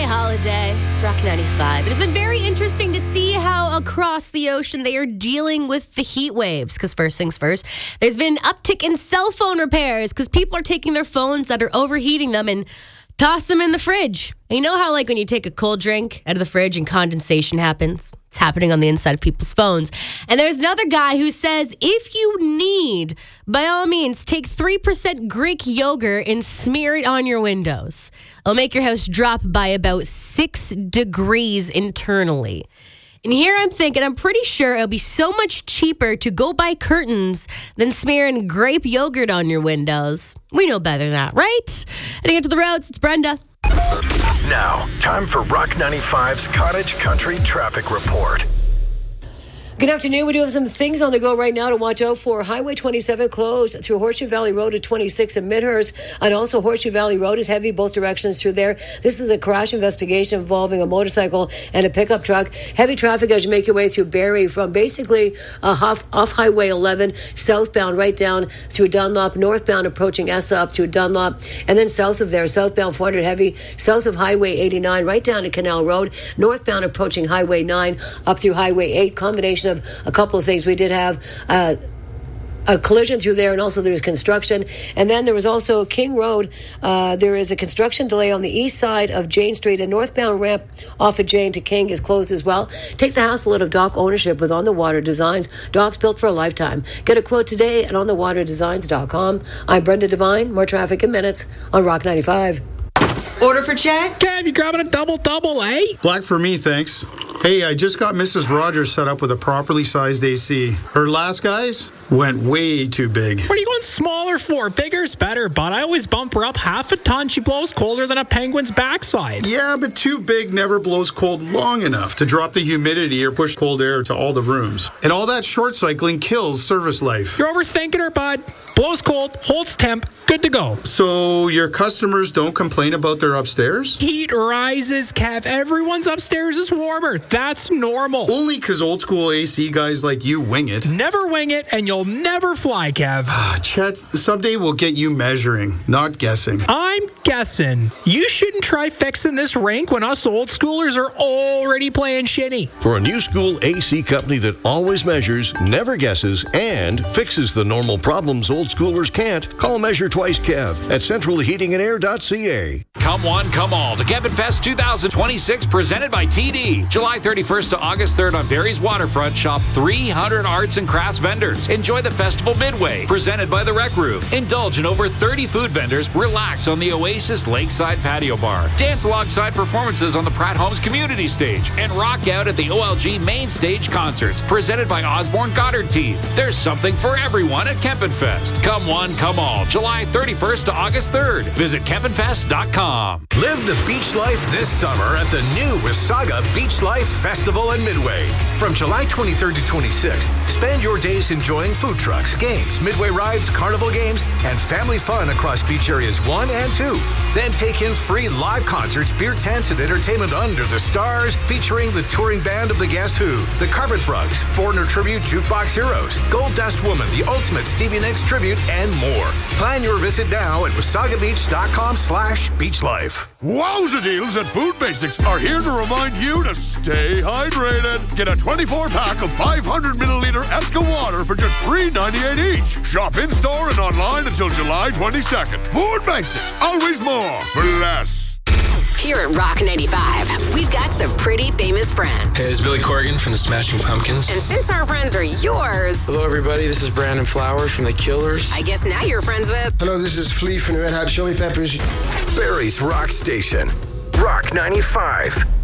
Holiday. It's Rock 95. It has been very interesting to see how across the ocean they are dealing with the heat waves. Because first things first, there's been an uptick in cell phone repairs because people are taking their phones that are overheating them and toss them in the fridge. And you know how like when you take a cold drink out of the fridge and condensation happens? It's happening on the inside of people's phones. And there's another guy who says if you need, by all means, take 3% Greek yogurt and smear it on your windows. It'll make your house drop by about 6 degrees internally. And here I'm thinking, I'm pretty sure it'll be so much cheaper to go buy curtains than smearing grape yogurt on your windows. We know better than that, right? Heading into the roads, it's Brenda. Now, time for Rock 95's Cottage Country Traffic Report. Good afternoon. We do have some things on the go right now to watch out for. Highway 27 closed through Horseshoe Valley Road at 26 in Midhurst, and also Horseshoe Valley Road is heavy both directions through there. This is a crash investigation involving a motorcycle and a pickup truck. Heavy traffic as you make your way through Barrie from basically off Highway 11 southbound right down through Dunlop, northbound approaching Essa up through Dunlop, and then south of there, southbound 400 heavy, south of Highway 89 right down to Canal Road, northbound approaching Highway 9 up through Highway 8. Combination of a couple of things. We did have a collision through there, and also there was construction. And then there was also King Road. There is a construction delay on the east side of Jane Street. A northbound ramp off of Jane to King is closed as well. Take the hassle out of dock ownership with On the Water Designs. Docks built for a lifetime. Get a quote today at onthewaterdesigns.com. I'm Brenda Devine. More traffic in minutes on Rock 95. Order for Chad? Kev, you grabbing a double, eh? Black for me, thanks. Hey, I just got Mrs. Rogers set up with a properly sized AC. Her last guys went way too big. What are you going smaller for? Bigger's better, but I always bump her up half a ton. She blows colder than a penguin's backside. Yeah, but too big never blows cold long enough to drop the humidity or push cold air to all the rooms. And all that short cycling kills service life. You're overthinking her, bud. Blows cold, holds temp, good to go. So your customers don't complain about their upstairs? Heat rises, Kev. Everyone's upstairs is warmer. That's normal. Only because old school AC guys like you wing it. Never wing it, and you'll never fly, Kev. Chet, someday we'll get you measuring, not guessing. I'm guessing. You shouldn't try fixing this rink when us old schoolers are already playing shitty. For a new school AC company that always measures, never guesses, and fixes the normal problems old schoolers can't, call Measure Twice Kev at centralheatingandair.ca. Come one, come all to Kevin Fest 2026 presented by TD. July 31st to August 3rd on Barrie's Waterfront. Shop 300 arts and crafts vendors. Enjoy the Festival Midway presented by the Rec Room. Indulge in over 30 food vendors. Relax on the Oasis Lakeside Patio Bar. Dance alongside performances on the Pratt Homes Community Stage. And rock out at the OLG Main Stage Concerts presented by Osborne Goddard Team. There's something for everyone at Kempin Fest. Come one, come all. July 31st to August 3rd. Visit KempenFest.com. Live the beach life this summer at the new Wasaga Beach Life Festival in Midway. From July 23rd to 26th, spend your days enjoying food trucks, games, Midway rides, carnival games, and family fun across beach areas 1 and 2. Then take in free live concerts, beer tents, and entertainment under the stars, featuring the touring band of the Guess Who, the Carpet Frogs, Foreigner Tribute Jukebox Heroes, Gold Dust Woman, the Ultimate Stevie Nicks Tribute, and more. Plan your visit now at wasagabeach.com/beachlife. Wowza deals at Food Basics are here to remind you to stay hydrated. Get a 24-pack of 500-milliliter Esca water for just $3.98 each. Shop in-store and online until July 22nd. Food Basics, always more for less. Here at Rock 95, we've got some pretty famous friends. Hey, it's Billy Corgan from the Smashing Pumpkins. And since our friends are yours... Hello, everybody. This is Brandon Flowers from The Killers. I guess now you're friends with... Hello, this is Flea from the Red Hot Chili Peppers. Barrie's Rock Station. Rock 95.